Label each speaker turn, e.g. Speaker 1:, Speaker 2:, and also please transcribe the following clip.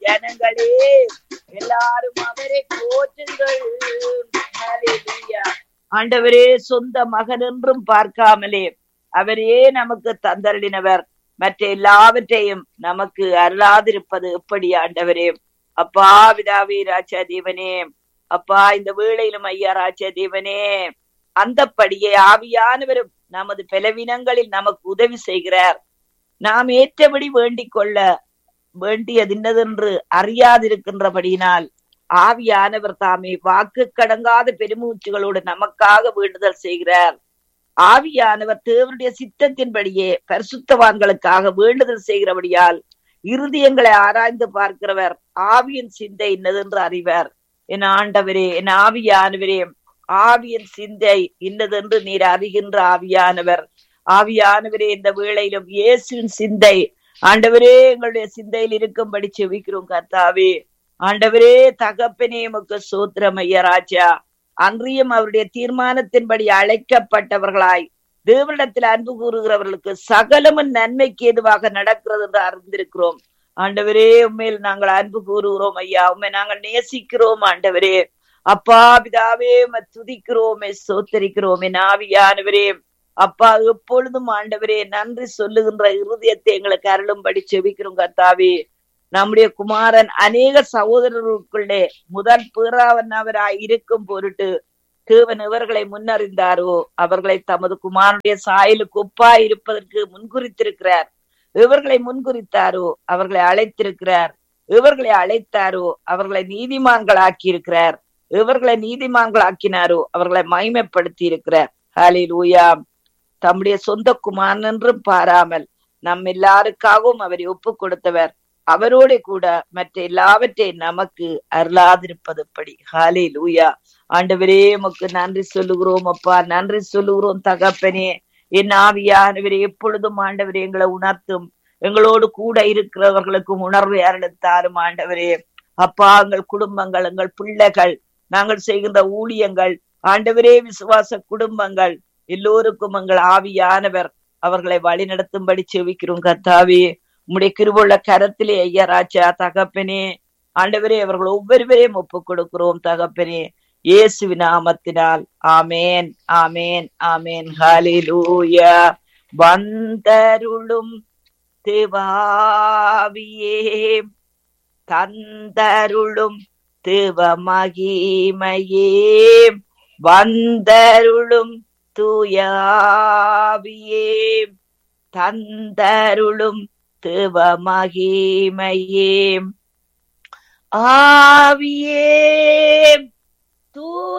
Speaker 1: ஜனங்களே எல்லாரும் அவரை போற்றுங்கள். ஹல்லேலூயா. ஆண்டவரே சொந்த மகன் என்றும் பார்க்காமலே அவரே நமக்கு தந்தருளினவர். மற்ற எல்லாவற்றையும் நமக்கு அருளாதிருப்பது எப்படி ஆண்டவரே? அப்பா பிதாவே ராஜா தேவனே, அப்பா இந்த வேளையிலும் ஐயா ராஜா தேவனே, அந்தப்படியே ஆவியானவரும் நமது பலவீனங்களில் நமக்கு உதவி செய்கிறார். நாம் ஏற்றபடி வேண்டிக் கொள்ள வேண்டியது இன்னதென்று அறியாதிருக்கின்றபடியினால் ஆவியானவர் தாமே வாக்கு கடங்காத பெருமூச்சுகளோடு நமக்காக வேண்டுதல் செய்கிறார். ஆவியானவர் தேவனுடைய சித்தத்தின்படியே பரிசுத்தவான்களுக்காக வேண்டுதல் செய்கிறபடியால் இருதயங்களை ஆராய்ந்து பார்க்கிறவர் ஆவியின் சிந்தை இன்னதென்று அறிவார். என் ஆண்டவரே, என் ஆவியானவரே, ஆவியின் சிந்தை இன்னதென்று நீர் அறிகின்ற ஆவியானவர். ஆவியானவரே, இந்த வேளையிலும் இயேசுவின் சிந்தை ஆண்டவரே எங்களுடைய சிந்தையில் இருக்கும்படி செபிக்கிறோம் கர்த்தாவே. ஆண்டவரே தகப்பனே உமக்கு ஸ்தோத்திரம் ஐயா ராஜா. அன்றியும் அவருடைய தீர்மானத்தின்படி அழைக்கப்பட்டவர்களாய் தேவனிடத்தில் அன்பு கூறுகிறவர்களுக்கு சகலமும் நன்மைக்கு ஏதுவாக நடக்கிறது என்று அறிந்திருக்கிறோம். ஆண்டவரே உண்மையில் நாங்கள் அன்பு கூறுகிறோம் ஐயா, உண்மை நாங்கள் நேசிக்கிறோம் ஆண்டவரே. அப்பா பிதாவே துதிக்கிறோமே ஸ்தோத்தரிக்கிறோம். என் ஆவியானவரே அப்பா எப்பொழுதும் ஆண்டவரே நன்றி சொல்லுகின்ற இருதயத்தை எங்களுக்கு அருளும்படி செபிக்கிறோம் கர்த்தாவே. நம்முடைய குமாரன் அநேக சகோதரர்களுக்குள்ளே முதல் பேராவனவராய் இருக்கும் பொருட்டு தேவன் இவர்களை முன்னறிந்தாரோ அவர்களை தமது குமாரனுடைய சாயலுக்கு ஒப்பாய் இருப்பதற்கு முன்குறித்திருக்கிறார். இவர்களை முன்குறித்தாரோ அவர்களை அழைத்திருக்கிறார். இவர்களை அழைத்தாரோ அவர்களை நீதிமான்களாக்கி இருக்கிறார். இவர்களை நீதிமான்களாக்கினாரோ அவர்களை மகிமைப்படுத்தி இருக்கிறார். ஹல்லேலூயா. தம்முடைய சொந்த குமாரன் என்றும் பாராமல் நம் எல்லாருக்காகவும் அவரை ஒப்பு கொடுத்தவர் அவரோட கூட மற்ற எல்லாவற்றையும் நமக்கு அருளாதிருப்பது எப்படி? ஹல்லேலூயா. ஆண்டவரே உமக்கு நன்றி சொல்லுகிறோம் அப்பா, நன்றி சொல்லுகிறோம் தகப்பனே. என் ஆவியானவரே எப்பொழுதும் ஆண்டவரே எங்களை உணர்த்தும், எங்களோடு கூட இருக்கிறவர்களுக்கும் உணர்வை அருளத்தாரும் ஆண்டவரே. அப்பா எங்கள் குடும்பங்கள், எங்கள் பிள்ளைகள், நாங்கள் செய்கின்ற ஊழியங்கள் ஆண்டவரே, விசுவாச குடும்பங்கள் எல்லோருக்கும் எங்கள் ஆவியானவர் அவர்களை வழி நடத்தும்படி செபிக்கிறோம் கர்த்தாவே. உம்முடைய கிருபையுள்ள கரத்திலே ஐயா ராஜா தகப்பனே ஆண்டவரே அவர்கள் ஒவ்வொருவரையும் ஒப்புக் கொடுக்கிறோம் தகப்பனே, இயேசுவின் நாமத்தினால். ஆமேன், ஆமேன், ஆமேன். ஹல்லேலூயா. வந்தருளும் தேவாவியே, தந்தருளும் தேவ மகிமையே, வந்தருளும் தூயாவியே, தந்தருளும் தேவ மகிமையே, ஆவியே